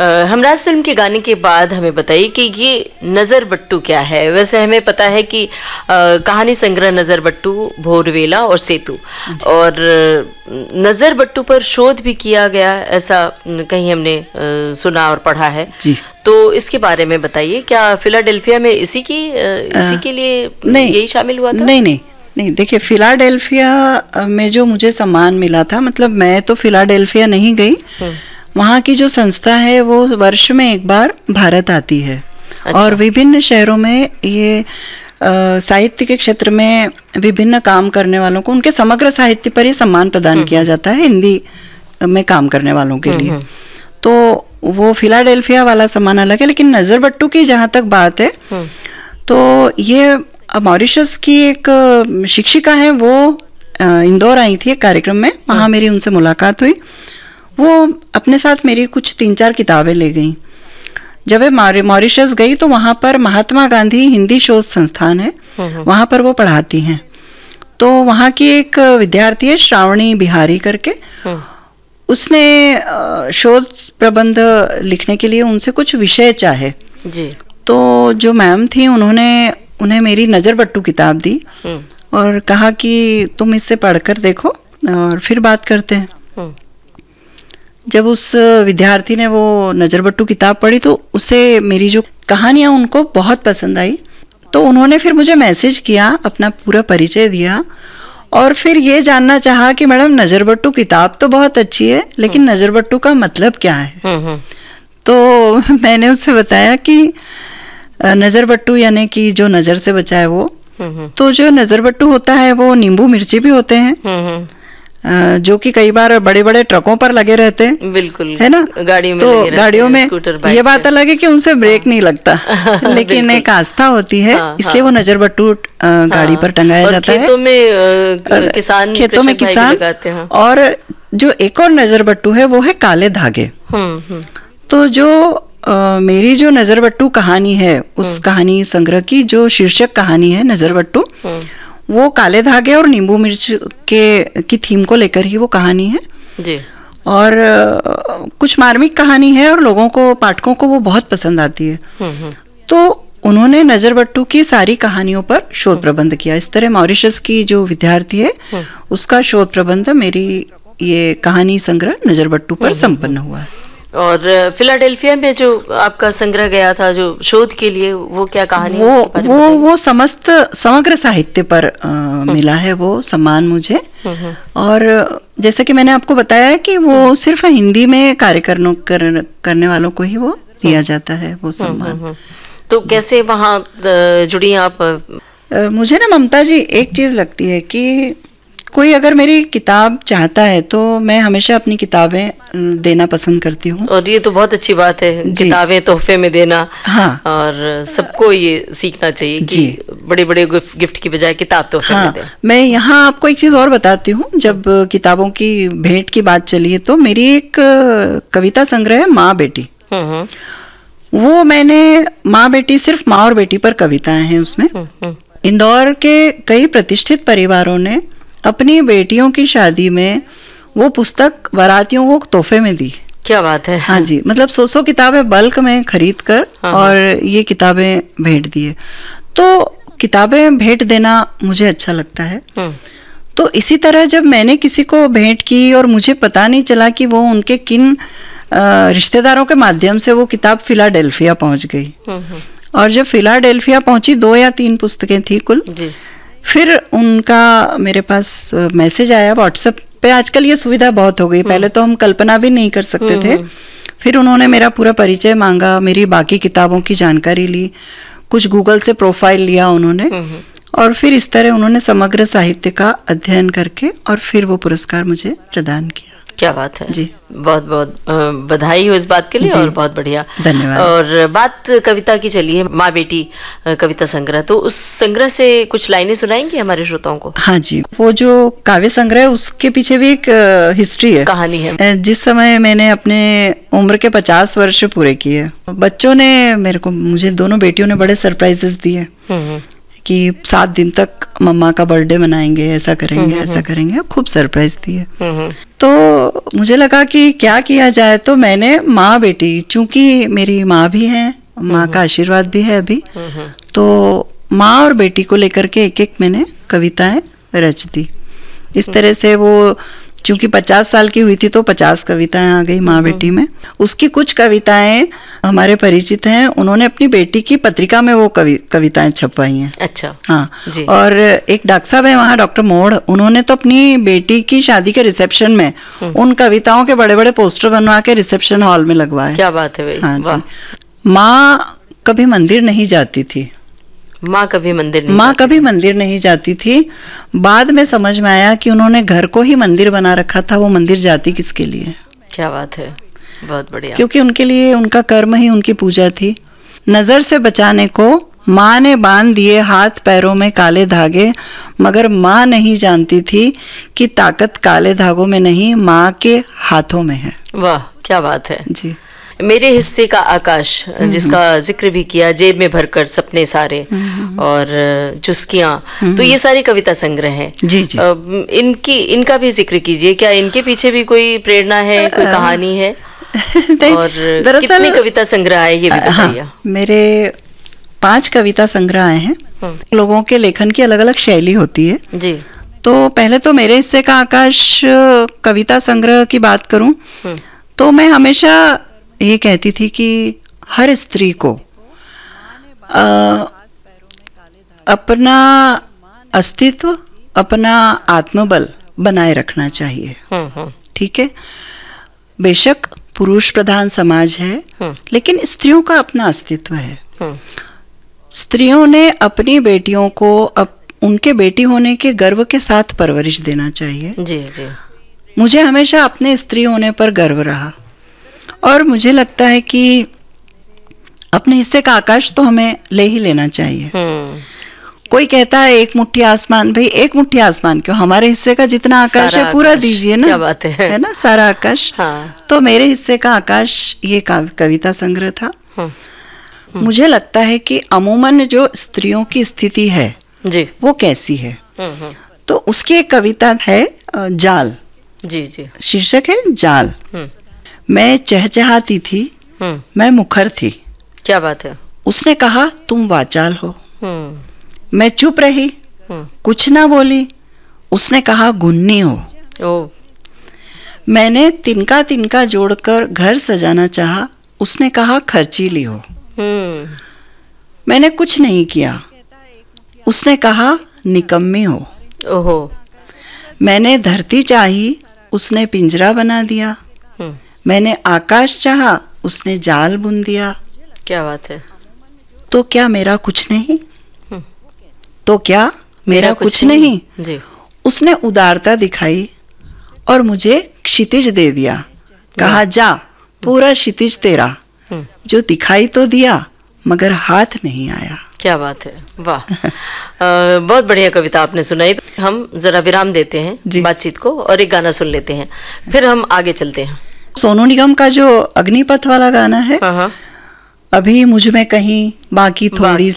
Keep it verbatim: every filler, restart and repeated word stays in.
Humraaz film के गाने के बाद हमें बताइए कि ये नज़र बट्टू क्या है। वैसे हमें पता है कि आ, कहानी संग्रह नज़र बट्टू, भोरवेला और सेतु, और नज़र बट्टू पर शोध भी किया गया, ऐसा कहीं हमने आ, सुना और पढ़ा है जी। तो इसके बारे में बताइए, क्या फिलाडेल्फिया में इसी की इसी के लिए यही शामिल हुआ था? नहीं नहीं नहीं, देखिए फिलाडेल्फिया में जो मुझे सम्मान मिला था, मतलब मैं तो फिलाडेल्फिया नहीं गई, वहाँ की जो संस्था है वो वर्ष में एक बार भारत आती है। अच्छा। और विभिन्न शहरों में ये साहित्य के क्षेत्र में विभिन्न काम करने वालों को, उनके समग्र साहित्य पर ही सम्मान प्रदान किया जाता है, हिंदी में काम करने वालों के लिए। तो वो फिलाडेल्फिया वाला सम्मान अलग है, लेकिन नज़र बट्टू की जहाँ तक बात है, तो ये मॉरिशस की एक शिक्षिका है, वो इंदौर आई थी एक कार्यक्रम में, वहाँ मेरी उनसे मुलाकात हुई। वो अपने साथ मेरी कुछ तीन चार किताबें ले गई। जब वे मॉरिशस गई तो वहाँ पर महात्मा गांधी हिंदी शोध संस्थान है, वहाँ पर वो पढ़ाती हैं। तो वहाँ की एक विद्यार्थी है श्रावणी बिहारी करके, उसने शोध प्रबंध लिखने के लिए उनसे कुछ विषय चाहे जी। तो जो मैम थी उन्होंने उन्हें मेरी नज़र बट्टू किताब दी और कहा कि तुम इससे पढ़कर देखो और फिर बात करते हैं। जब उस विद्यार्थी ने वो नज़र बट्टू किताब पढ़ी तो उसे मेरी जो कहानियाँ उनको बहुत पसंद आई। तो उन्होंने फिर मुझे मैसेज किया, अपना पूरा परिचय दिया और फिर ये जानना चाहा कि मैडम नज़र बट्टू किताब तो बहुत अच्छी है, लेकिन नज़र बट्टू का मतलब क्या है। तो मैंने उससे बताया कि नज़र बट्टू यानी कि जो नज़र से बचा है वो, तो जो नज़र बट्टू होता है वो नींबू मिर्ची भी होते हैं, जो कि कई बार बड़े बड़े ट्रकों पर लगे रहते हैं, बिल्कुल है ना, गाड़ी में तो गाड़ियों में ये बात अलग है कि उनसे ब्रेक नहीं लगता, लेकिन एक आस्था होती है, इसलिए वो नज़र बट्टू गाड़ी पर टंगाया जाता है। खेतों में किसान खेतों में किसान और जो एक और नज़र बट्टू है वो है काले धागे। तो जो Uh, मेरी जो नज़र बट्टू कहानी है, उस कहानी संग्रह की जो शीर्षक कहानी है नज़र बट्टू, वो काले धागे और नींबू मिर्च के की थीम को लेकर ही वो कहानी है जी। और uh, कुछ मार्मिक कहानी है और लोगों को, पाठकों को वो बहुत पसंद आती है। तो उन्होंने नज़र बट्टू की सारी कहानियों पर शोध प्रबंध किया। इस तरह मॉरिशस की जो विद्यार्थी है उसका शोध प्रबंध मेरी ये कहानी संग्रह नज़र बट्टू पर संपन्न हुआ है। और फिलाडेल्फिया में जो आपका संग्रह गया था जो शोध के लिए, वो क्या कहानी वो है? वो वो समस्त समग्र साहित्य पर आ, मिला है वो सम्मान मुझे। और जैसे कि मैंने आपको बताया है कि वो सिर्फ हिंदी में कार्य करने कर, करने वालों को ही वो दिया जाता है वो सम्मान। तो कैसे वहाँ जुड़ी आप? मुझे ना ममता जी एक चीज लगती है कि कोई अगर मेरी किताब चाहता है तो मैं हमेशा अपनी किताबें देना पसंद करती हूँ। और ये तो बहुत अच्छी बात है, किताबें तोहफे में देना। हाँ। और सबको ये सीखना चाहिए कि बड़े बड़े गिफ्ट की बजाय किताब तोहफे हाँ, में दें। मैं यहाँ आपको एक चीज और बताती हूँ। जब किताबों की भेंट की बात चली है तो मेरी एक कविता संग्रह है माँ बेटी, वो मैंने माँ बेटी, सिर्फ माँ और बेटी पर कविताएं हैं उसमें। इंदौर के कई प्रतिष्ठित परिवारों ने अपनी बेटियों की शादी में वो पुस्तक बारातियों को तोहफे में दी। क्या बात है। हाँ जी, मतलब सौ सौ किताबें बल्क में खरीद कर और ये किताबें भेंट दिए। तो किताबें भेंट देना मुझे अच्छा लगता है। तो इसी तरह जब मैंने किसी को भेंट की और मुझे पता नहीं चला कि वो उनके किन रिश्तेदारों के माध्यम से वो किताब फिलाडेल्फिया पहुंच गई, और जब फिलाडेल्फिया पहुंची, दो या तीन पुस्तकें थी कुल जी। फिर उनका मेरे पास मैसेज आया व्हाट्सएप पे। आजकल ये सुविधा बहुत हो गई, पहले तो हम कल्पना भी नहीं कर सकते थे। फिर उन्होंने मेरा पूरा परिचय मांगा, मेरी बाकी किताबों की जानकारी ली, कुछ गूगल से प्रोफाइल लिया उन्होंने, और फिर इस तरह उन्होंने समग्र साहित्य का अध्ययन करके और फिर वो पुरस्कार मुझे प्रदान किया। क्या बात है जी, बहुत बहुत बधाई हो इस बात के लिए और बहुत बढ़िया, धन्यवाद। और बात कविता की चली है, माँ बेटी कविता संग्रह, तो उस संग्रह से कुछ लाइनें सुनाएंगे हमारे श्रोताओं को? हाँ जी, वो जो काव्य संग्रह है उसके पीछे भी एक हिस्ट्री है, कहानी है। जिस समय मैंने अपने उम्र के पचास वर्ष पूरे किए, बच्चों ने मेरे को, मुझे दोनों बेटियों ने बड़े सरप्राइजेस दिए कि सात दिन तक मम्मा का बर्थडे मनाएंगे, ऐसा करेंगे, ऐसा करेंगे, खूब सरप्राइज दिए। तो मुझे लगा कि क्या किया जाए, तो मैंने माँ बेटी, चूंकि मेरी माँ भी है, माँ का आशीर्वाद भी है अभी, तो माँ और बेटी को लेकर के एक एक मैंने कविताएं रच दी। इस तरह से वो चूंकि पचास साल की हुई थी तो पचास कविताएं आ गई माँ बेटी में। उसकी कुछ कविताएं हमारे परिचित हैं, उन्होंने अपनी बेटी की पत्रिका में वो कवि कविताएं छपवाई हैं। अच्छा। हाँ जी। और एक डॉक्टर साहब है वहाँ, डॉक्टर मोड़, उन्होंने तो अपनी बेटी की शादी के रिसेप्शन में उन कविताओं के बड़े बड़े पोस्टर बनवा के रिसेप्शन हॉल में लगवाए। क्या बात है भाई। हाँ जी। माँ कभी मंदिर नहीं जाती थी, माँ कभी मंदिर नहीं माँ कभी मंदिर नहीं जाती थी। बाद में समझ में आया कि उन्होंने घर को ही मंदिर बना रखा था, वो मंदिर जाती किसके लिए। क्या बात है, बहुत बढ़िया। क्योंकि उनके लिए उनका कर्म ही उनकी पूजा थी। नजर से बचाने को माँ ने बांध दिए हाथ पैरों में काले धागे, मगर माँ नहीं जानती थी कि ताकत काले धागों में नहीं, माँ के हाथों में है। वाह, क्या बात है जी। मेरे हिस्से का आकाश, जिसका जिक्र भी किया, जेब में भरकर सपने सारे और चुस्कियां, तो ये सारी कविता संग्रह है। जी जी। इनकी इनका भी जिक्र कीजिए, क्या इनके पीछे भी कोई प्रेरणा है, कोई कहानी है? और कितने कविता संग्रह आए ये भी बताइए। हाँ, मेरे पांच कविता संग्रह आए हैं। लोगों के लेखन की अलग अलग शैली होती है जी। तो पहले तो मेरे हिस्से का आकाश कविता संग्रह की बात करूं तो मैं हमेशा ये कहती थी कि हर स्त्री को आ, अपना अस्तित्व, अपना आत्मबल बनाए रखना चाहिए। ठीक है, बेशक पुरुष प्रधान समाज है, लेकिन स्त्रियों का अपना अस्तित्व है। स्त्रियों ने अपनी बेटियों को अप, उनके बेटी होने के गर्व के साथ परवरिश देना चाहिए। जी जी। मुझे हमेशा अपने स्त्री होने पर गर्व रहा और मुझे लगता है कि अपने हिस्से का आकाश तो हमें ले ही लेना चाहिए। कोई कहता है एक मुट्ठी आसमान, भाई एक मुट्ठी आसमान क्यों, हमारे हिस्से का जितना आकाश है पूरा दीजिए ना। क्या बात है, है ना, सारा आकाश। हाँ। तो मेरे हिस्से का आकाश ये कविता संग्रह था। मुझे लगता है कि अमूमन जो स्त्रियों की स्थिति है जी, वो कैसी है, तो उसकी एक कविता है जाल। जी जी। शीर्षक है जाल। मैं चहचहाती थी, मैं मुखर थी। क्या बात है। उसने कहा तुम वाचाल हो। मैं चुप रही, कुछ ना बोली। उसने कहा गुन्नी हो। ओ। मैंने तिनका तिनका जोड़कर घर सजाना चाहा। उसने कहा खर्चीली हो। मैंने कुछ नहीं किया। उसने कहा निकम्मी हो। ओहो। मैंने धरती चाही, उसने पिंजरा बना दिया। मैंने आकाश चाहा, उसने जाल बुन दिया। क्या बात है। तो क्या मेरा कुछ नहीं, तो क्या मेरा, मेरा कुछ, कुछ नहीं, नहीं? जी। उसने उदारता दिखाई और मुझे क्षितिज दे दिया। कहा जा पूरा क्षितिज तेरा, जो दिखाई तो दिया मगर हाथ नहीं आया। क्या बात है, वाह। बहुत बढ़िया कविता आपने सुनाई। हम जरा विराम देते हैं बातचीत को और एक गाना सुन लेते हैं, फिर हम आगे चलते हैं। सोनू निगम का जो अग्निपथ वाला गाना है, हाँ हाँ। अभी मुझ में कहीं बाकी थोड़ी